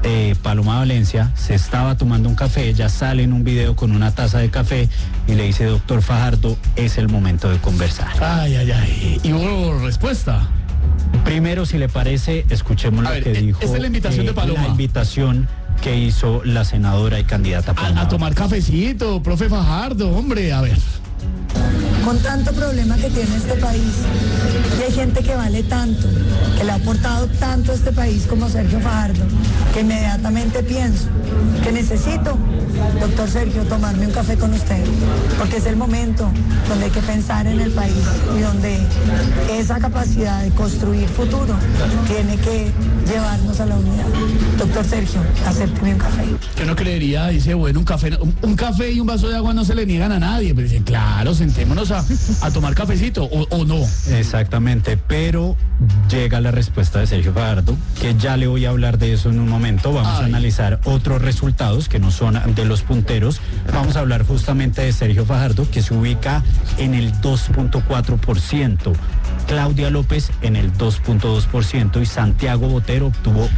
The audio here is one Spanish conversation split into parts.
de Paloma Valencia se estaba tomando un café, ella sale en un video con una taza de café y le dice: doctor Fajardo, es el momento de conversar. Ay. ¿Y hubo respuesta? Primero, si le parece, escuchemos lo que dijo. Esta es la invitación de Paloma. La invitación que hizo la senadora y candidata Paloma. A tomar cafecito, profe Fajardo, hombre, a ver. Con tanto problema que tiene este país, y hay gente que vale tanto, que le ha aportado tanto a este país como Sergio Fajardo, que inmediatamente pienso que necesito, doctor Sergio, tomarme un café con usted, porque es el momento donde hay que pensar en el país y donde esa capacidad de construir futuro tiene que llevarnos a la unidad. Doctor Sergio, acépteme un café. Yo no creería, dice, bueno, un café y un vaso de agua no se le niegan a nadie, pero dice, claro, sentémonos a tomar cafecito, o no. Exactamente, pero llega la respuesta de Sergio Fajardo, que ya le voy a hablar de eso en un momento. Vamos a analizar otros resultados que no son de los punteros. Vamos a hablar justamente de Sergio Fajardo, que se ubica en el 2.4%. Claudia López en el 2.2% y Santiago Botero obtuvo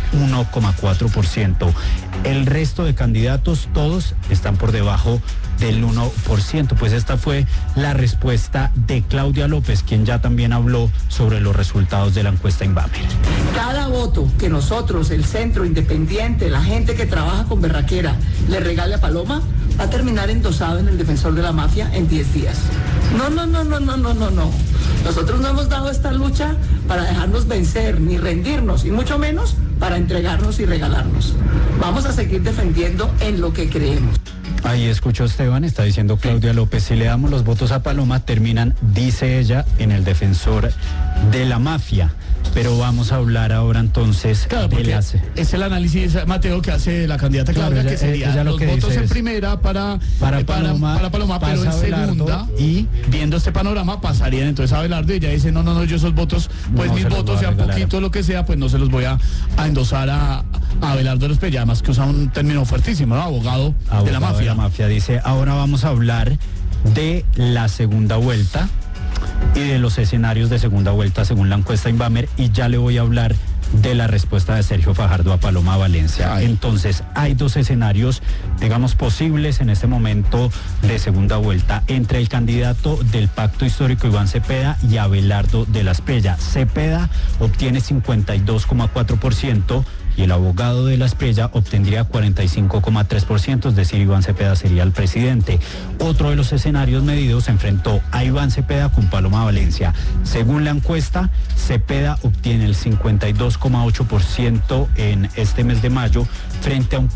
1.4%. El resto de candidatos, todos están por debajo del 1%. Pues esta fue la respuesta de Claudia López, quien ya también habló sobre los resultados de la encuesta Inbamer. Cada voto que nosotros, el Centro Independiente, la gente que trabaja con berraquera, le regale a Paloma, va a terminar endosado en el defensor de la mafia en 10 días. No. Nosotros no hemos dado esta lucha para dejarnos vencer, ni rendirnos, y mucho menos para entregarnos y regalarnos. Vamos a seguir defendiendo en lo que creemos. Ahí escuchó Esteban, está diciendo Claudia López: si le damos los votos a Paloma, terminan, dice ella, en el defensor de la mafia. Pero vamos a hablar ahora entonces de es el análisis, Mateo, que hace la candidata Claudia, que sería los votos en primera para Paloma, pero en segunda, y viendo este panorama pasarían entonces a Abelardo, y ella dice, no, yo esos votos, pues no, mis votos, sean poquito lo que sea, pues no se los voy a endosar a Abelardo de los Pérez, además que usa un término fuertísimo, ¿no? Abogado de la mafia. La mafia. Dice, ahora vamos a hablar de la segunda vuelta y de los escenarios de segunda vuelta según la encuesta Inbamer, y ya le voy a hablar de la respuesta de Sergio Fajardo a Paloma Valencia. Entonces, hay dos escenarios, digamos, posibles en este momento de segunda vuelta, entre el candidato del Pacto Histórico, Iván Cepeda, y Abelardo de la Espriella. Cepeda obtiene 52.4%, y el abogado de la Espriella obtendría 45.3%, es decir, Iván Cepeda sería el presidente. Otro de los escenarios medidos enfrentó a Iván Cepeda con Paloma Valencia. Según la encuesta, Cepeda obtiene el 52.8% en este mes de mayo, frente a un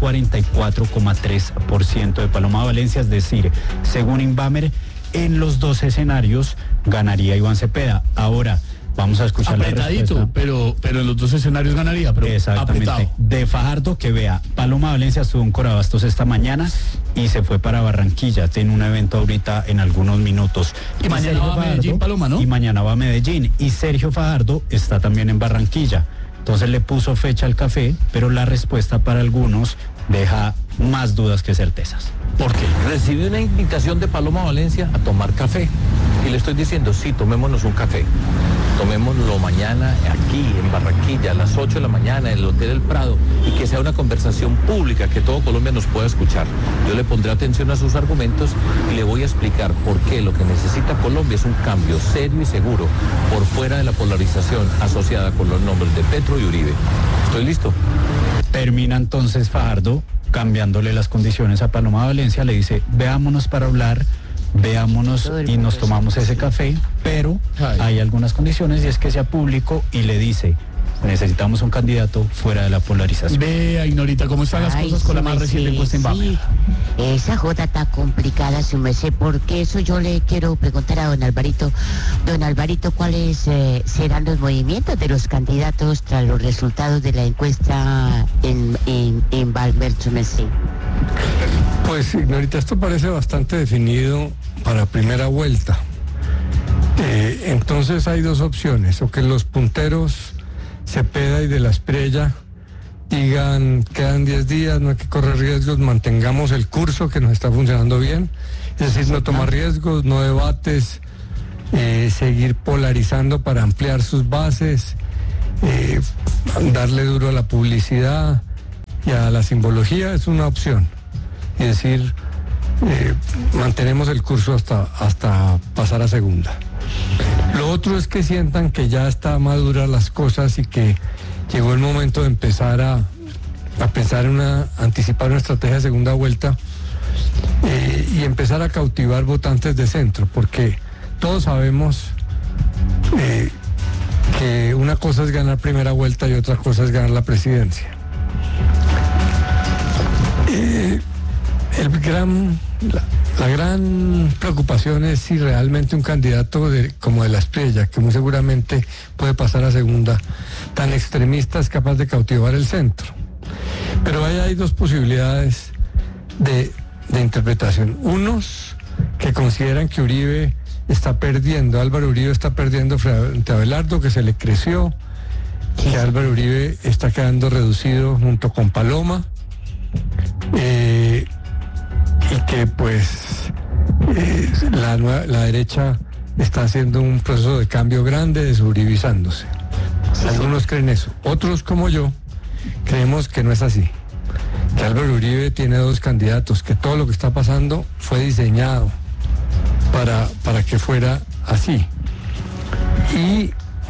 44.3% de Paloma Valencia, es decir, según Inbamer, en los dos escenarios ganaría Iván Cepeda. Ahora, vamos a escuchar apretadito, la respuesta. Pero en los dos escenarios ganaría, pero exactamente. Apretado. De Fajardo, que vea, Paloma Valencia estuvo en Corabastos esta mañana y se fue para Barranquilla. Tiene un evento ahorita en algunos minutos. Y mañana va a Medellín, Paloma, ¿no? Y mañana va a Medellín. Y Sergio Fajardo está también en Barranquilla. Entonces le puso fecha al café, pero la respuesta para algunos deja más dudas que certezas. ¿Por qué? Recibí una invitación de Paloma Valencia a tomar café. Y le estoy diciendo, sí, tomémonos un café. Tomémoslo mañana aquí en Barranquilla, a las 8 de la mañana, en el Hotel El Prado, y que sea una conversación pública que todo Colombia nos pueda escuchar. Yo le pondré atención a sus argumentos y le voy a explicar por qué lo que necesita Colombia es un cambio serio y seguro por fuera de la polarización asociada con los nombres de Petro y Uribe. ¿Estoy listo? Termina entonces Fajardo cambiándole las condiciones a Paloma Valencia, le dice, veámonos para hablar, veámonos y nos tomamos ese café, pero hay algunas condiciones, y es que sea público, y le dice, necesitamos un candidato fuera de la polarización. Vea, Ignorita, ¿cómo están las cosas con la más reciente encuesta en Inbamer? Esa jota está complicada, su merced, porque eso yo le quiero preguntar a don Alvarito. Don Alvarito, ¿cuáles serán los movimientos de los candidatos tras los resultados de la encuesta en Inbamer, su merced? Pues, Ignorita, esto parece bastante definido para primera vuelta. Entonces hay dos opciones, o que los punteros Cepeda y de la Espriella digan, quedan 10 días, no hay que correr riesgos, mantengamos el curso que nos está funcionando bien, es decir, no tomar riesgos, no debates, seguir polarizando para ampliar sus bases, darle duro a la publicidad, y a la simbología es una opción. Y decir, mantenemos el curso hasta pasar a segunda. Lo otro es que sientan que ya está maduras las cosas y que llegó el momento de empezar a pensar anticipar una estrategia de segunda vuelta y empezar a cautivar votantes de centro, porque todos sabemos que una cosa es ganar primera vuelta y otra cosa es ganar la presidencia. La gran preocupación es si realmente un candidato como de la Espriella, que muy seguramente puede pasar a segunda, tan extremista, es capaz de cautivar el centro. Pero ahí hay dos posibilidades de interpretación. Unos que consideran que Uribe está perdiendo, Álvaro Uribe está perdiendo frente a Abelardo, que se le creció, que Álvaro Uribe está quedando reducido junto con Paloma, y que pues la derecha está haciendo un proceso de cambio grande, desuribizándose. Algunos creen eso, otros como yo creemos que no es así, que Álvaro Uribe tiene dos candidatos, que todo lo que está pasando fue diseñado para que fuera así. Y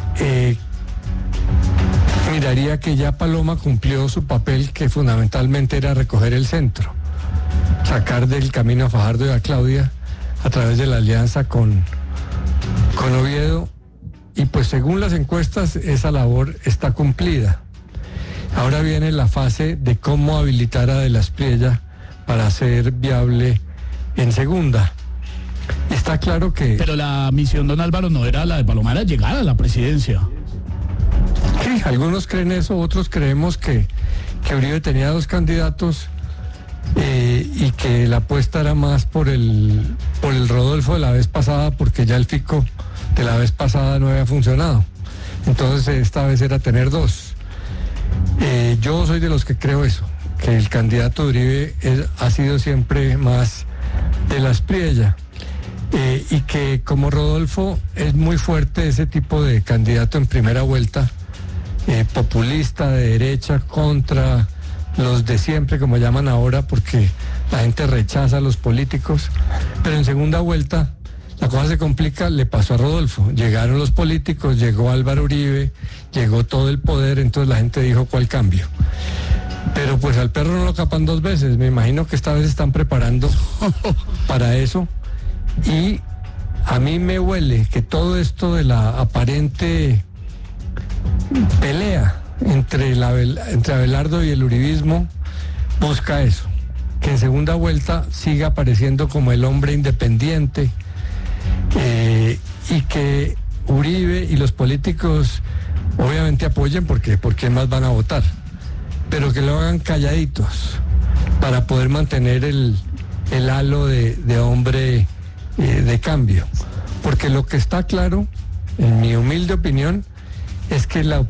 miraría que ya Paloma cumplió su papel, que fundamentalmente era recoger el centro, sacar del camino a Fajardo y a Claudia a través de la alianza con Oviedo, y pues según las encuestas esa labor está cumplida. Ahora viene la fase de cómo habilitar a De la Espriella para ser viable en segunda. Está claro que... Pero la misión, don Álvaro, no era la de Paloma, era llegar a la presidencia. Sí, algunos creen eso, otros creemos que Uribe tenía dos candidatos y que la apuesta era más por el Rodolfo de la vez pasada, porque ya el Fico de la vez pasada no había funcionado. Entonces esta vez era tener dos. Yo soy de los que creo eso, que el candidato de Uribe ha sido siempre más De la Espriella, y que como Rodolfo es muy fuerte ese tipo de candidato en primera vuelta, populista de derecha contra los de siempre, como llaman ahora, porque la gente rechaza a los políticos, pero en segunda vuelta la cosa se complica. Le pasó a Rodolfo, llegaron los políticos, llegó Álvaro Uribe, llegó todo el poder, entonces la gente dijo, ¿cuál cambio? Pero pues al perro no lo capan dos veces. Me imagino que esta vez están preparando para eso, y a mí me huele que todo esto de la aparente pelea entre Abelardo y el uribismo busca eso, que en segunda vuelta siga apareciendo como el hombre independiente, y que Uribe y los políticos obviamente apoyen, porque más van a votar, pero que lo hagan calladitos para poder mantener el halo de hombre de cambio. Porque lo que está claro, en mi humilde opinión, es que los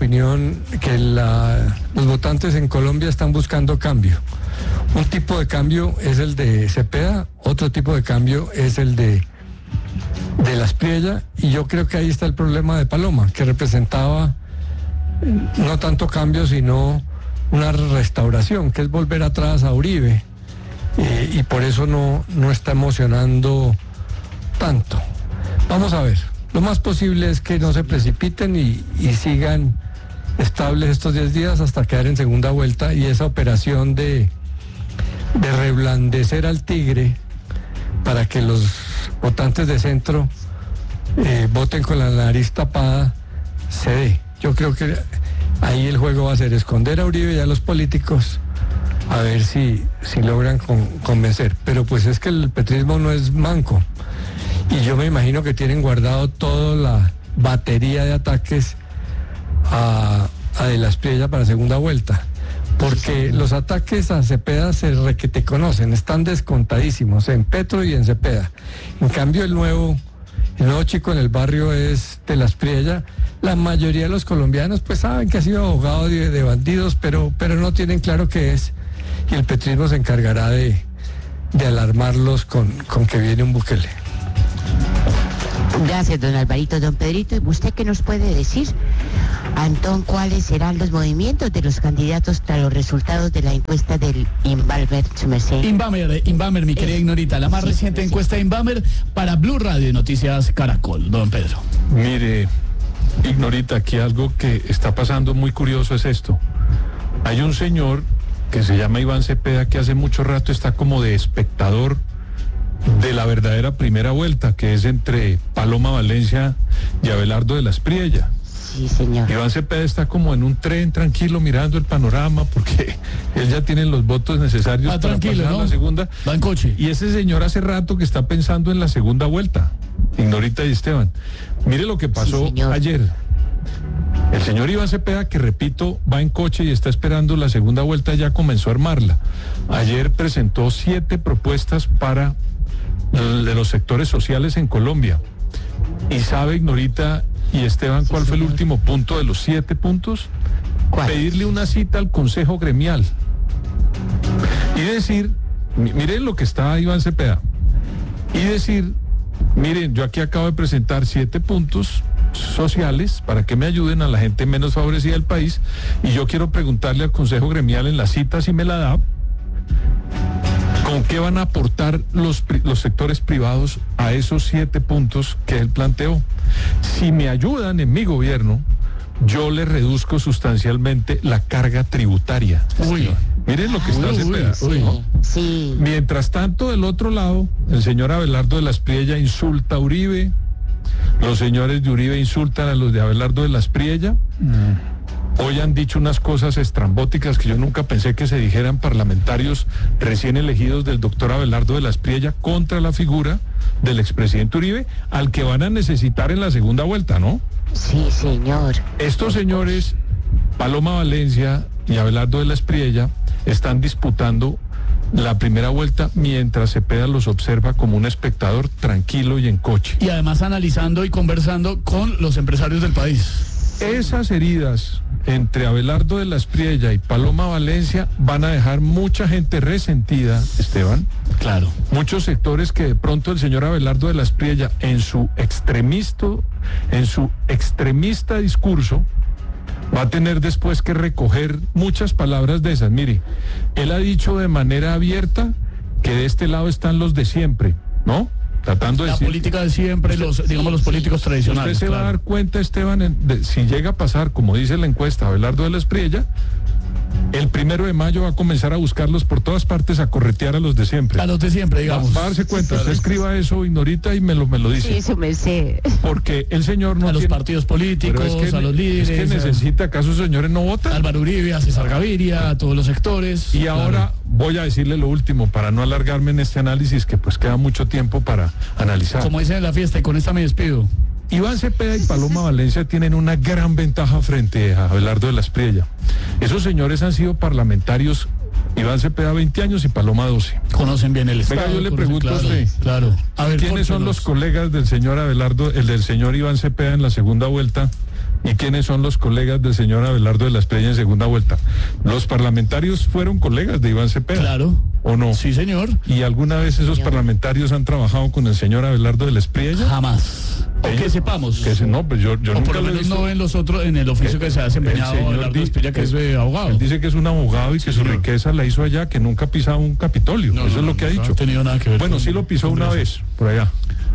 votantes en Colombia están buscando cambio. Un tipo de cambio es el de Cepeda, otro tipo de cambio es el de la Espriella, y yo creo que ahí está el problema de Paloma, que representaba no tanto cambio, sino una restauración, que es volver atrás a Uribe, y por eso no está emocionando tanto. Vamos a ver, lo más posible es que no se precipiten y sigan estables estos 10 días hasta quedar en segunda vuelta, y esa operación de reblandecer al tigre para que los votantes de centro voten con la nariz tapada se dé. Yo creo que ahí el juego va a ser esconder a Uribe y a los políticos, a ver si logran convencer. Pero pues es que el petrismo no es manco, y yo me imagino que tienen guardado toda la batería de ataques a De la Espriella para segunda vuelta, porque los ataques a Cepeda se requete conocen, están descontadísimos en Petro y en Cepeda. En cambio el nuevo chico en el barrio es De la Espriella. La mayoría de los colombianos pues saben que ha sido abogado de bandidos, pero no tienen claro qué es, y el petrismo se encargará de alarmarlos con que viene un Bukele. Gracias, don Alvarito. Don Pedrito, ¿usted qué nos puede decir, Antón, cuáles serán los movimientos de los candidatos tras los resultados de la encuesta del Inbamer, su merced? Inbamer, mi querida Ignorita, la más reciente encuesta de Inbamer para Blue Radio y Noticias Caracol. Don Pedro. Mire, Ignorita, aquí algo que está pasando muy curioso es esto. Hay un señor que se llama Iván Cepeda que hace mucho rato está como de espectador de la verdadera primera vuelta, que es entre Paloma Valencia y Abelardo de la Espriella. Sí, señor. Iván Cepeda está como en un tren tranquilo mirando el panorama porque él ya tiene los votos necesarios para pasar a la segunda. Va en coche. Y ese señor hace rato que está pensando en la segunda vuelta. Ignorita y Esteban. Mire lo que pasó ayer. El señor Iván Cepeda, que repito, va en coche y está esperando la segunda vuelta, ya comenzó a armarla. Ayer presentó 7 propuestas para de los sectores sociales en Colombia. ¿Y sabe, Ignorita y Esteban, cuál fue el último punto de los 7 puntos? ¿Cuál? Pedirle una cita al Consejo Gremial. Y decir, miren lo que está Iván Cepeda. Y decir, miren, yo aquí acabo de presentar 7 puntos sociales para que me ayuden a la gente menos favorecida del país, y yo quiero preguntarle al Consejo Gremial en la cita, si me la da, ¿con qué van a aportar los sectores privados a esos 7 puntos que él planteó? Si me ayudan en mi gobierno, yo le reduzco sustancialmente la carga tributaria. Uy. Miren lo que está Cepeda. Sí, sí. Mientras tanto, del otro lado, el señor Abelardo de la Espriella insulta a Uribe. Los señores de Uribe insultan a los de Abelardo de la Espriella. Hoy han dicho unas cosas estrambóticas que yo nunca pensé que se dijeran parlamentarios recién elegidos del doctor Abelardo de la Espriella contra la figura del expresidente Uribe, al que van a necesitar en la segunda vuelta, ¿no? Sí, señor. Estos señores, Paloma Valencia y Abelardo de la Espriella, están disputando la primera vuelta mientras Cepeda los observa como un espectador tranquilo y en coche. Y además analizando y conversando con los empresarios del país. Esas heridas entre Abelardo de la Espriella y Paloma Valencia van a dejar mucha gente resentida, Esteban. Claro. Muchos sectores que de pronto el señor Abelardo de la Espriella, en su extremista discurso, va a tener después que recoger muchas palabras de esas. Mire, él ha dicho de manera abierta que de este lado están los de siempre, ¿no? Tratando de decir, política de siempre, los políticos tradicionales. Usted se va a dar cuenta, Esteban, si llega a pasar, como dice la encuesta, Abelardo de la Espriella, el 1 de mayo va a comenzar a buscarlos por todas partes, a corretear a los de siempre. A los de siempre, digamos. Va a darse cuenta, usted escriba eso, Ignorita, y me lo dice. Sí, eso me sé. Porque el señor no a los partidos políticos, a los líderes. Es que necesita, ¿acaso esos señores no votan? Álvaro Uribe, a César Gaviria, a todos los sectores. Y ahora voy a decirle lo último, para no alargarme en este análisis, que pues queda mucho tiempo para analizar. Como dicen en la fiesta, y con esta me despido. Iván Cepeda y Paloma Valencia tienen una gran ventaja frente a Abelardo de la Espriella. Esos señores han sido parlamentarios, Iván Cepeda 20 años y Paloma 12. Conocen bien el Estado. Venga, yo le pregunto a usted, claro. A ver, ¿quiénes son los colegas del señor Abelardo, el del señor Iván Cepeda en la segunda vuelta? ¿Y quiénes son los colegas del señor Abelardo de la Espriella en segunda vuelta? Los parlamentarios fueron colegas de Iván Cepeda. Claro. ¿O no? Sí, señor. ¿Y alguna vez esos parlamentarios han trabajado con el señor Abelardo de la Espriella? Jamás. O que sepamos. No, pues yo nunca por lo menos no en los otros, en el oficio que se ha desempeñado Abelardo de la Espriella, que es abogado. Él dice que es un abogado y que su riqueza la hizo allá, que nunca ha pisado un Capitolio. Eso es lo que ha dicho. No ha tenido nada que ver. Bueno, sí lo pisó una vez, por allá.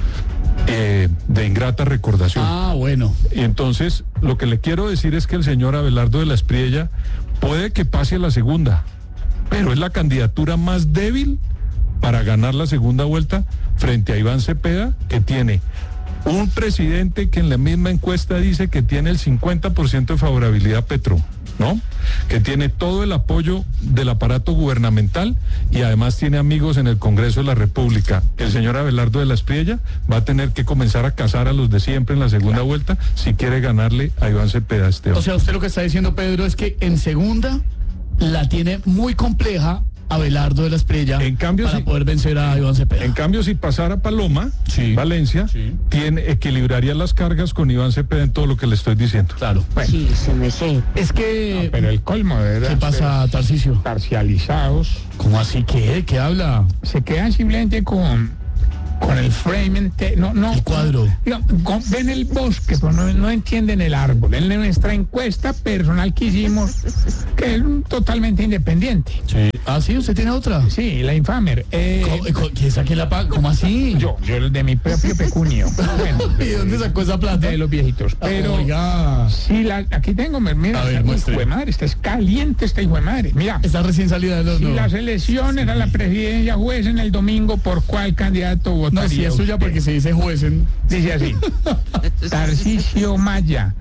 De ingrata recordación. Ah, bueno. Y entonces, lo que le quiero decir es que el señor Abelardo de la Espriella puede que pase a la segunda, pero es la candidatura más débil para ganar la segunda vuelta frente a Iván Cepeda, que tiene un presidente que en la misma encuesta dice que tiene el 50% de favorabilidad a Petro, ¿no? Que tiene todo el apoyo del aparato gubernamental y además tiene amigos en el Congreso de la República. El señor Abelardo de la Espriella va a tener que comenzar a cazar a los de siempre en la segunda vuelta si quiere ganarle a Iván Cepeda, Esteban. O sea, usted lo que está diciendo, Pedro, es que en segunda la tiene muy compleja Abelardo de la Espriella para poder vencer a Iván Cepeda. En cambio, si pasara Paloma, Valencia, equilibraría las cargas con Iván Cepeda en todo lo que le estoy diciendo. Claro. Bueno. Sí, se me sé. Es que... No, pero el colmo, de verdad. ¿Qué pasa, Tarcisio? Parcializados. ¿Cómo así? ¿Qué habla? Se quedan simplemente con con el frame, el cuadro. Ven el bosque, pero no entienden el árbol. En nuestra encuesta personal que hicimos, que es totalmente independiente. Sí. Ah, sí, ¿usted tiene otra? Sí, la Infamer. ¿Quién saque la paga? ¿Cómo así? Yo de mi propio pecunio. Bueno, ¿y dónde sacó esa plata? De los viejitos. Pero sí, aquí tengo, mira, hijo de madre, esta es caliente, esta hijo de madre. Mira. Está recién salida de los Si las elecciones a la presidencia juecen el domingo, ¿por cuál candidato votaría? No, si es suya porque se dice juecen. Dice así. Tarcisio Maya.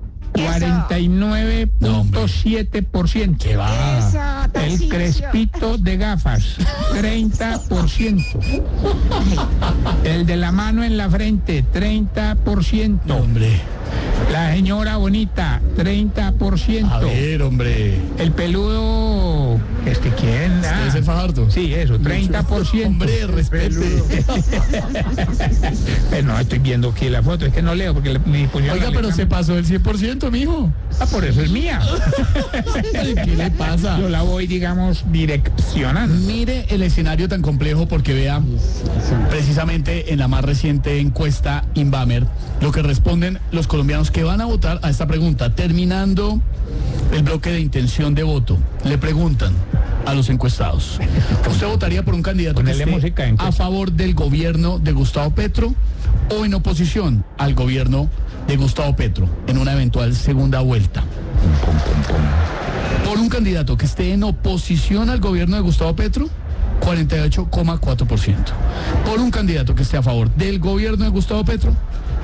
49.7%. ¿Qué va? El Crespito de gafas, 30%. El de la mano en la frente, 30%. Hombre. La señora bonita, 30%. A ver, hombre. El peludo, ¿quién? ¿Es el Fajardo? Sí, eso, 30%. Hombre, respete. No, estoy viendo aquí la foto, es que no leo porque Oiga, pero se pasó el 100%, mijo. Por eso es mía. ¿Qué le pasa? Yo la voy, digamos, direccionando. Mire el escenario tan complejo porque vea, precisamente en la más reciente encuesta Inbamer, lo que responden los colombianos que van a votar a esta pregunta. Terminando el bloque de intención de voto, le preguntan a los encuestados: ¿usted votaría por un candidato que esté a favor del gobierno de Gustavo Petro o en oposición al gobierno de Gustavo Petro en una eventual segunda vuelta? Por un candidato que esté en oposición al gobierno de Gustavo Petro, 48,4%. Por un candidato que esté a favor del gobierno de Gustavo Petro,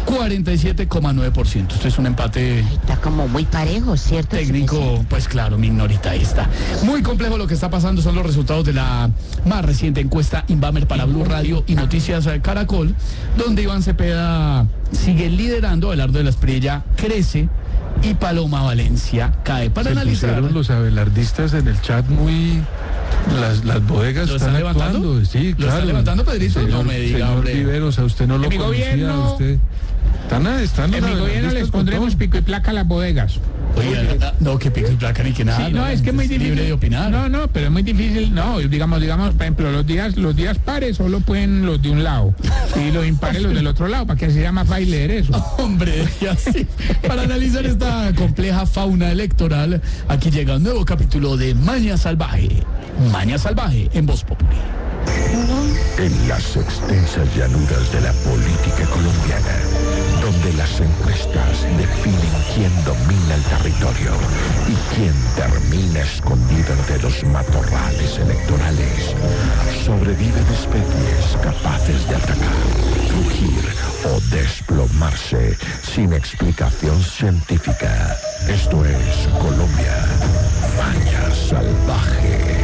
47,9%. Esto es un empate. Está como muy parejo, ¿cierto? Técnico, pues claro, Mignorita, ahí está. Muy complejo lo que está pasando, son los resultados de la más reciente encuesta Inbamer para Blue Radio y Noticias Caracol, donde Iván Cepeda sigue liderando, Abelardo de la Espriella crece y Paloma Valencia cae. Para analizar. Los abelardistas en el chat muy... Las bodegas están levantando. Sí, ¿Lo está levantando, Pedrito? Señor, no me diga, hombre. Riveros, a usted no lo conocía, usted... Están en mi gobierno les pondremos pico y placa a las bodegas. Oye, no, que pico y placa ni que nada. Sí, no, es que es muy difícil. Libre de opinar. No, pero es muy difícil. No, digamos, por ejemplo, los días pares solo pueden los de un lado y los impares los del otro lado, para que así sea más fácil leer eso. Hombre, y así, para analizar esta compleja fauna electoral, aquí llega un nuevo capítulo de Maña Salvaje. Maña Salvaje en Voz Populi. En las extensas llanuras de la política colombiana, donde las encuestas definen quién domina el territorio y quién termina escondido entre los matorrales electorales, sobreviven especies capaces de atacar, rugir o desplomarse sin explicación científica. Esto es Colombia, Maña Salvaje.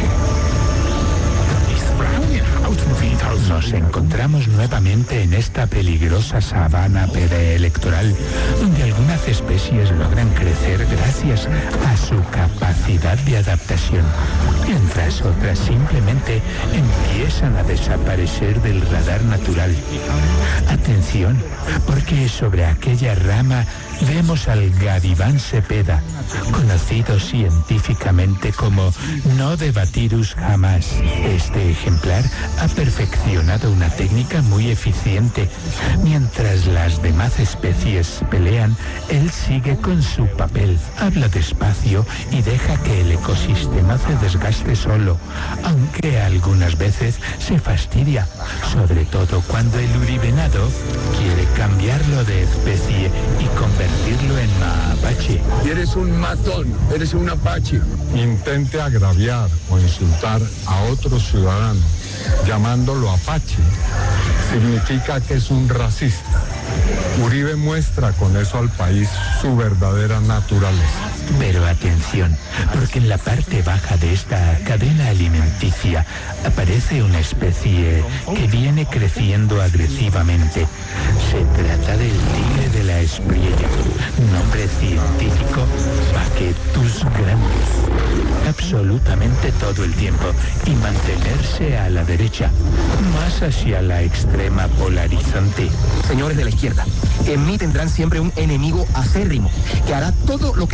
Nos encontramos nuevamente en esta peligrosa sabana preelectoral, donde algunas especies logran crecer gracias a su capacidad de adaptación, mientras otras simplemente empiezan a desaparecer del radar natural. Atención, porque sobre aquella rama vemos al Gaviván Cepeda, conocido científicamente como Nodebatirus hamas. Este ejemplar ha perfeccionado una técnica muy eficiente. Mientras las demás especies pelean, él sigue con su papel. Habla despacio y deja que el ecosistema se desgaste solo, aunque algunas veces se fastidia, sobre todo cuando el uribenado quiere cambiarlo de especie y convertirlo en mapache. Eres un matón, eres un apache. Intente agraviar o insultar a otro ciudadano llamándolo apache, significa que es un racista. Uribe muestra con eso al país su verdadera naturaleza. Pero atención, porque en la parte baja de esta cadena alimenticia aparece una especie que viene creciendo agresivamente. Se trata del tigre de la Espriella, nombre científico Paquetus grandis. Absolutamente todo el tiempo y mantenerse a la derecha, más hacia la extrema polarizante. Señores de la izquierda, en mí tendrán siempre un enemigo acérrimo que hará todo lo que esté a su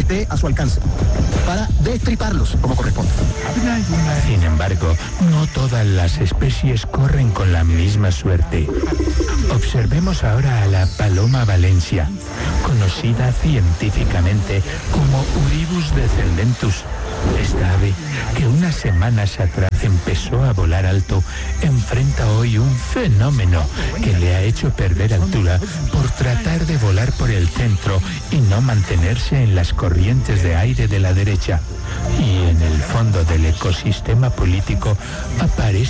alcance para destriparlos como corresponde. Sin embargo, no todas las especies corren con la misma suerte. Observemos ahora a la paloma valencia, conocida científicamente como Uribus descendentus. Esta ave, que unas semanas atrás empezó a volar alto, enfrenta hoy un fenómeno que le ha hecho perder altura por tratar de volar por el centro y no mantenerse en las corrientes de aire de la derecha. Y en el fondo del ecosistema político aparece